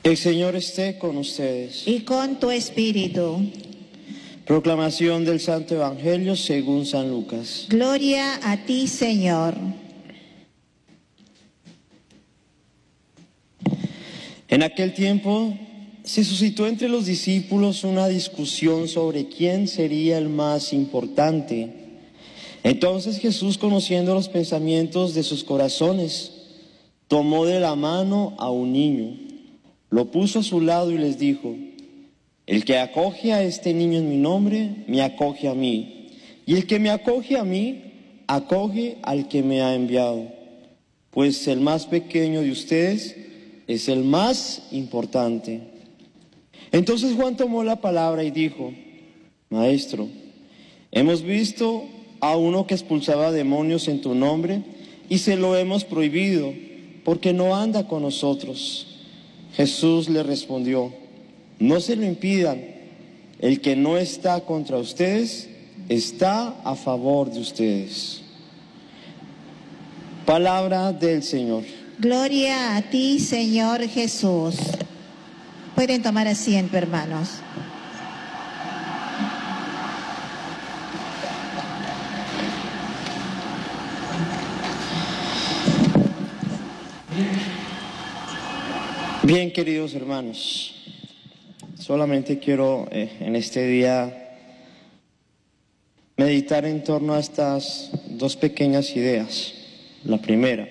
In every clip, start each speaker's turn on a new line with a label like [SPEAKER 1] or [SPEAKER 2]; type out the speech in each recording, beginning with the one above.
[SPEAKER 1] El Señor esté con ustedes.
[SPEAKER 2] Y con tu espíritu.
[SPEAKER 1] Proclamación del Santo Evangelio según San Lucas.
[SPEAKER 2] Gloria a ti, Señor.
[SPEAKER 1] En aquel tiempo se suscitó entre los discípulos una discusión sobre quién sería el más importante. Entonces Jesús, conociendo los pensamientos de sus corazones, tomó de la mano a un niño, lo puso a su lado y les dijo: el que acoge a este niño en mi nombre, me acoge a mí. Y el que me acoge a mí, acoge al que me ha enviado. Pues el más pequeño de ustedes es el más importante. Entonces Juan tomó la palabra y dijo: Maestro, hemos visto a uno que expulsaba demonios en tu nombre y se lo hemos prohibido porque no anda con nosotros. Jesús le respondió: no se lo impidan, el que no está contra ustedes está a favor de ustedes. Palabra del Señor.
[SPEAKER 2] Gloria a ti, Señor Jesús. Pueden tomar asiento, hermanos.
[SPEAKER 1] Bien, queridos hermanos, solamente quiero en este día meditar en torno a estas dos pequeñas ideas. La primera: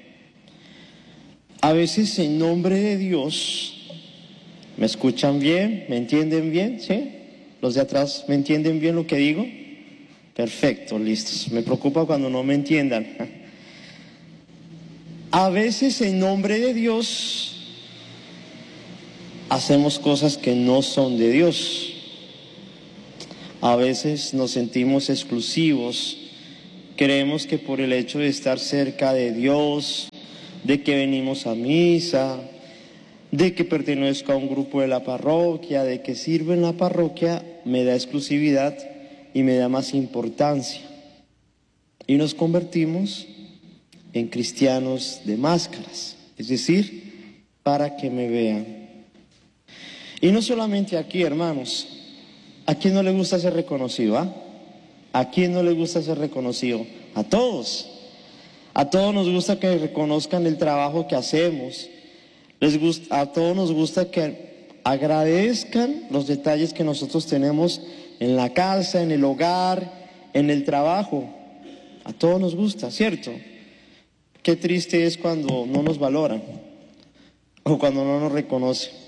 [SPEAKER 1] a veces en nombre de Dios, ¿me escuchan bien? ¿Me entienden bien? ¿Sí? ¿Los de atrás me entienden bien lo que digo? Perfecto, listos. Me preocupa cuando no me entiendan. A veces en nombre de Dios hacemos cosas que no son de Dios. A veces nos sentimos exclusivos. Creemos que por el hecho de estar cerca de Dios, de que venimos a misa, de que pertenezco a un grupo de la parroquia, de que sirvo en la parroquia, me da exclusividad y me da más importancia. Y nos convertimos en cristianos de máscaras, es decir, para que me vean. Y no solamente aquí, hermanos. ¿A quién no le gusta ser reconocido? ¿A quién no le gusta ser reconocido? A todos. A todos nos gusta que reconozcan el trabajo que hacemos. A todos nos gusta que agradezcan los detalles que nosotros tenemos en la casa, en el hogar, en el trabajo. A todos nos gusta, ¿cierto? Qué triste es cuando no nos valoran o cuando no nos reconocen.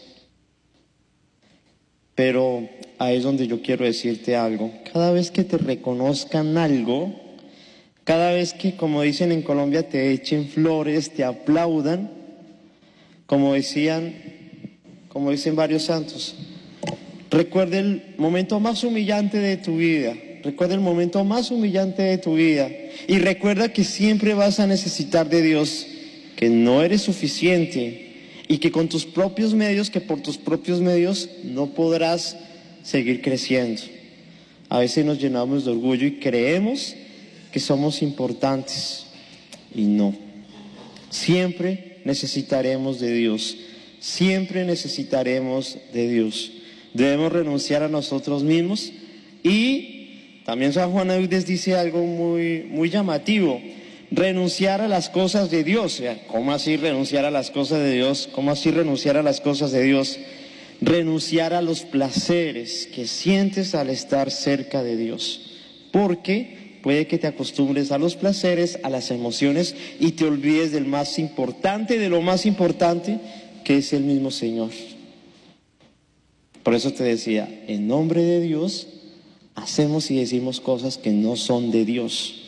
[SPEAKER 1] Pero ahí es donde yo quiero decirte algo. Cada vez que te reconozcan algo, cada vez que, como dicen en Colombia, te echen flores, te aplaudan, como dicen varios santos, recuerda el momento más humillante de tu vida. Recuerda el momento más humillante de tu vida. Y recuerda que siempre vas a necesitar de Dios, que no eres suficiente. Y que con tus propios medios, que por tus propios medios no podrás seguir creciendo. A veces nos llenamos de orgullo y creemos que somos importantes. Y no. Siempre necesitaremos de Dios. Siempre necesitaremos de Dios. Debemos renunciar a nosotros mismos. Y también San Juan Eudes dice algo muy llamativo: renunciar a las cosas de Dios. ¿Cómo así renunciar a las cosas de Dios? ¿Cómo así renunciar a las cosas de Dios? Renunciar a los placeres que sientes al estar cerca de Dios. Porque puede que te acostumbres a los placeres, a las emociones, y te olvides del más importante, de lo más importante, que es el mismo Señor. Por eso te decía, en nombre de Dios hacemos y decimos cosas que no son de Dios.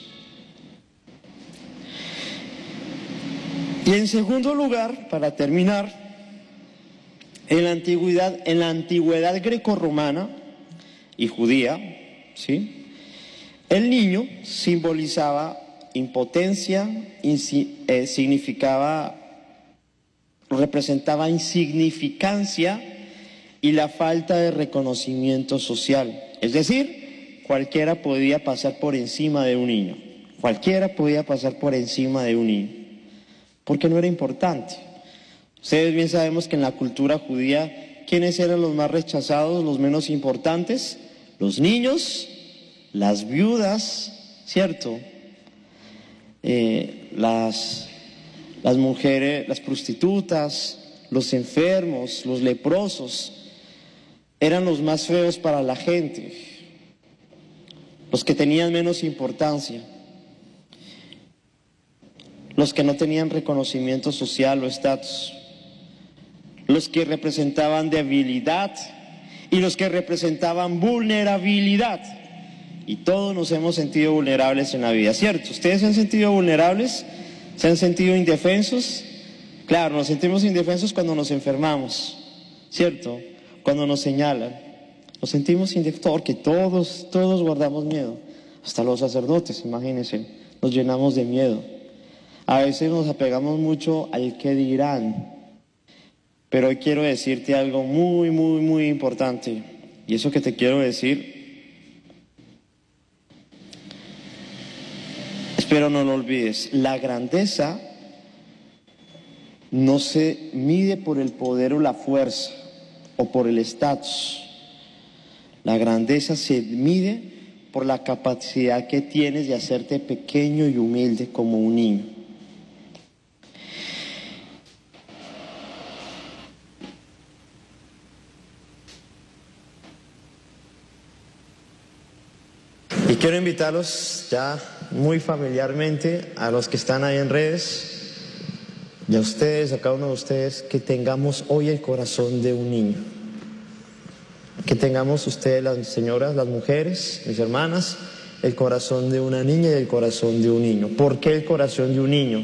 [SPEAKER 1] Y en segundo lugar, para terminar, en la antigüedad grecorromana y judía, ¿sí?, el niño simbolizaba impotencia, representaba insignificancia y la falta de reconocimiento social. Es decir, cualquiera podía pasar por encima de un niño. Cualquiera podía pasar por encima de un niño. Porque no era importante. O Ustedes bien sabemos que en la cultura judía, ¿quiénes eran los más rechazados, los menos importantes? Los niños, las viudas, ¿cierto? Las mujeres, las prostitutas, los enfermos, los leprosos, eran los más feos para la gente, los que tenían menos importancia, los que no tenían reconocimiento social o estatus, los que representaban debilidad y los que representaban vulnerabilidad. Y todos nos hemos sentido vulnerables en la vida, ¿cierto? ¿Ustedes se han sentido vulnerables? ¿Se han sentido indefensos? Claro, nos sentimos indefensos cuando nos enfermamos, ¿cierto? Cuando nos señalan. Nos sentimos indefensos porque todos guardamos miedo. Hasta los sacerdotes, imagínense, nos llenamos de miedo. A veces nos apegamos mucho al qué dirán. Pero hoy quiero decirte algo muy, muy, muy importante. Y eso que te quiero decir, espero no lo olvides. La grandeza no se mide por el poder o la fuerza o por el estatus. La grandeza se mide por la capacidad que tienes de hacerte pequeño y humilde como un niño. Y quiero invitarlos ya muy familiarmente a los que están ahí en redes y a ustedes, a cada uno de ustedes, que tengamos hoy el corazón de un niño. Que tengamos ustedes, las señoras, las mujeres, mis hermanas, el corazón de una niña y el corazón de un niño. ¿Por qué el corazón de un niño?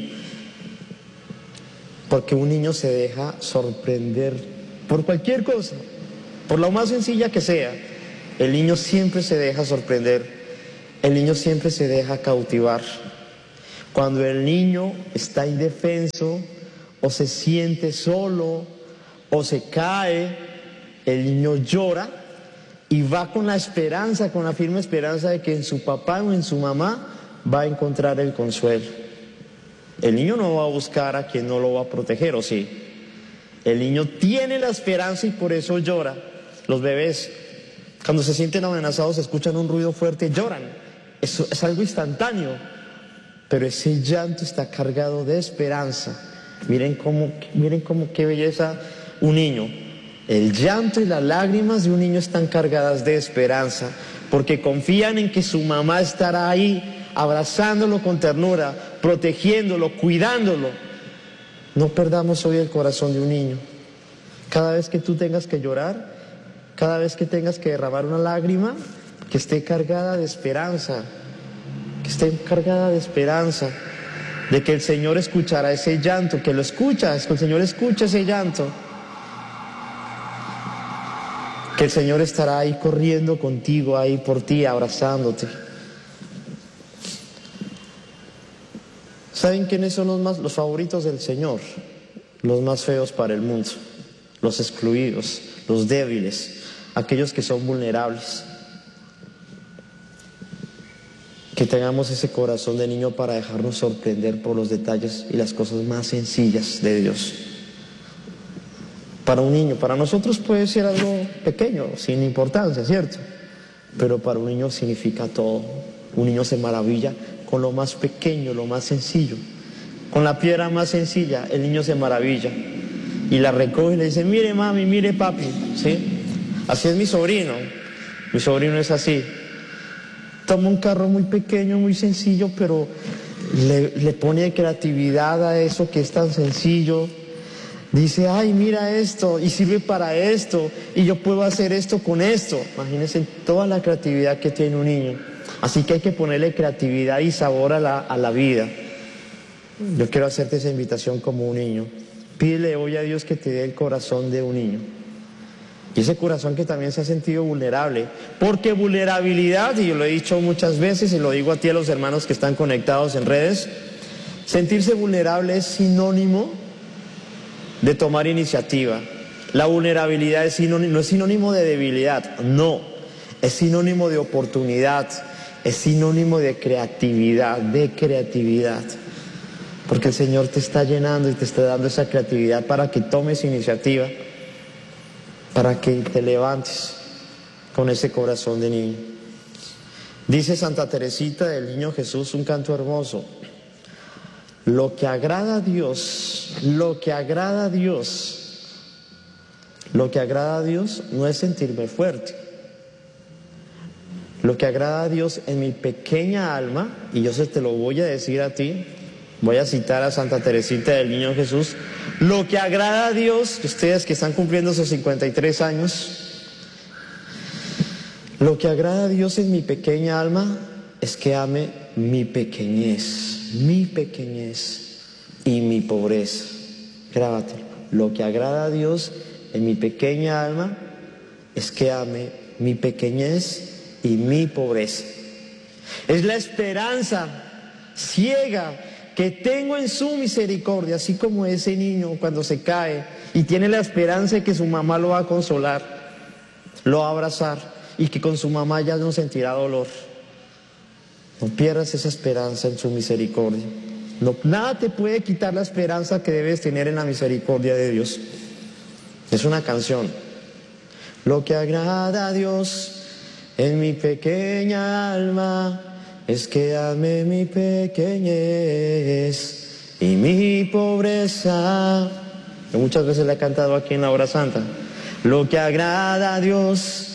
[SPEAKER 1] Porque un niño se deja sorprender por cualquier cosa, por lo más sencilla que sea. El niño siempre se deja sorprender. El niño siempre se deja cautivar. Cuando el niño está indefenso o se siente solo o se cae, el niño llora y va con la esperanza, con la firme esperanza de que en su papá o en su mamá va a encontrar el consuelo. El niño no va a buscar a quien no lo va a proteger, ¿o sí? El niño tiene la esperanza y por eso llora. Los bebés, cuando se sienten amenazados, escuchan un ruido fuerte y lloran. Eso es algo instantáneo, pero ese llanto está cargado de esperanza. Miren cómo qué belleza un niño. El llanto y las lágrimas de un niño están cargadas de esperanza, porque confían en que su mamá estará ahí, abrazándolo con ternura, protegiéndolo, cuidándolo. No perdamos hoy el corazón de un niño. Cada vez que tú tengas que llorar, cada vez que tengas que derramar una lágrima, que esté cargada de esperanza, que esté cargada de esperanza, de que el Señor escuchará ese llanto, que lo escuchas, que el Señor escucha ese llanto, que el Señor estará ahí corriendo contigo, ahí por ti, abrazándote. ¿Saben quiénes son los favoritos del Señor? Los más feos para el mundo, los excluidos, los débiles, aquellos que son vulnerables. Que tengamos ese corazón de niño para dejarnos sorprender por los detalles y las cosas más sencillas de Dios. Para un niño, para nosotros puede ser algo pequeño, sin importancia, ¿cierto? Pero para un niño significa todo. Un niño se maravilla con lo más pequeño, lo más sencillo. Con la piedra más sencilla, el niño se maravilla. Y la recoge y le dice, mire mami, mire papi, ¿sí? Así es mi sobrino. Mi sobrino es así. Toma un carro muy pequeño, muy sencillo, pero le pone creatividad a eso que es tan sencillo. Dice, ay, mira esto, y sirve para esto, y yo puedo hacer esto con esto. Imagínense toda la creatividad que tiene un niño. Así que hay que ponerle creatividad y sabor a la vida. Yo quiero hacerte esa invitación como un niño. Pídele hoy a Dios que te dé el corazón de un niño. Y ese corazón que también se ha sentido vulnerable. Porque vulnerabilidad, y yo lo he dicho muchas veces y lo digo a ti, a los hermanos que están conectados en redes, sentirse vulnerable es sinónimo de tomar iniciativa. La vulnerabilidad no es sinónimo de debilidad, no. Es sinónimo de oportunidad, es sinónimo de creatividad, Porque el Señor te está llenando y te está dando esa creatividad para que tomes iniciativa, para que te levantes con ese corazón de niño. Dice Santa Teresita del Niño Jesús, un canto hermoso: lo que agrada a Dios, lo que agrada a Dios, lo que agrada a Dios no es sentirme fuerte. Lo que agrada a Dios en mi pequeña alma, y yo te lo voy a decir a ti, voy a citar a Santa Teresita del Niño Jesús: lo que agrada a Dios, ustedes que están cumpliendo esos 53 años, lo que agrada a Dios en mi pequeña alma es que ame mi pequeñez y mi pobreza. Grábatelo. Lo que agrada a Dios en mi pequeña alma es que ame mi pequeñez y mi pobreza. Es la esperanza ciega que tengo en su misericordia, así como ese niño cuando se cae y tiene la esperanza de que su mamá lo va a consolar, lo va a abrazar y que con su mamá ya no sentirá dolor. No pierdas esa esperanza en su misericordia. No, nada te puede quitar la esperanza que debes tener en la misericordia de Dios. Es una canción. Lo que agrada a Dios en mi pequeña alma es que ame mi pequeñez y mi pobreza. Que muchas veces la he cantado aquí en la hora santa. Lo que agrada a Dios